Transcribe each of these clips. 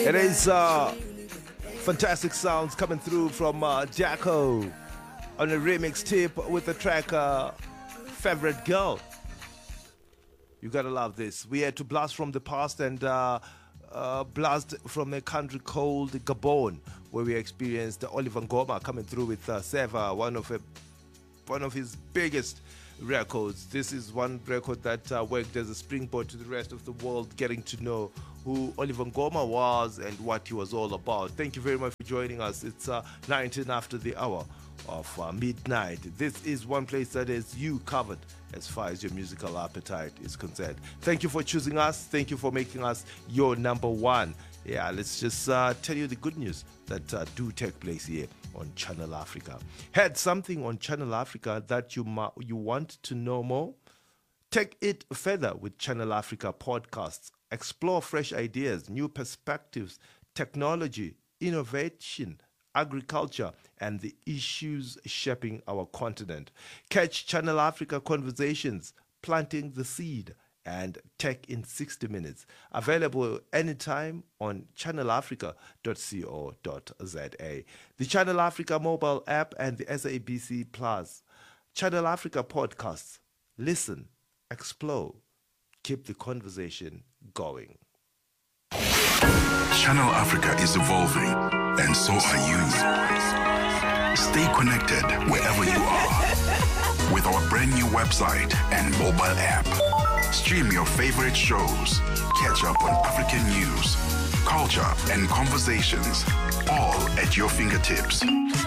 It is fantastic sounds coming through from Jacko on a remix tip with the track Favorite Girl. You gotta love this. We had to blast from the past and blast from a country called Gabon, where we experienced Oliver Ngoma coming through with Seva, one of his biggest records. This is one record that worked as a springboard to the rest of the world, getting to know who Oliver Ngoma was and what he was all about. Thank you very much for joining us. It's 19 after the hour of midnight. This is one place that is you covered as far as your musical appetite is concerned. Thank you for choosing us. Thank you for making us your number one. Yeah, let's just tell you the good news that do take place here on Channel Africa. Had something on Channel Africa that you want to know more? Take it further with Channel Africa podcasts. Explore fresh ideas, new perspectives, technology, innovation, agriculture, and the issues shaping our continent. Catch Channel Africa Conversations, Planting the Seed, and Tech in 60 Minutes. Available anytime on channelafrica.co.za. The Channel Africa mobile app and the SABC Plus. Channel Africa podcasts. Listen, explore, keep the conversation going. Channel Africa is evolving, and so are you. Stay connected wherever you are with our brand new website and mobile app. Stream your favorite shows, catch up on African news, culture, and conversations, all at your fingertips.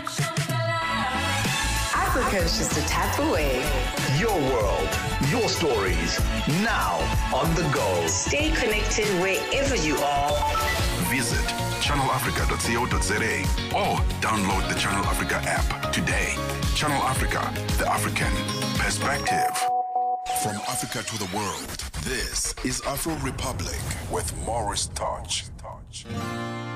Africa is just a tap away. Your world, your stories, now on the go. Stay connected wherever you are. Visit channelafrica.co.za or download the Channel Africa app today. Channel Africa, the African perspective. From Africa to the world, this is Afro Republic with Morris Touch.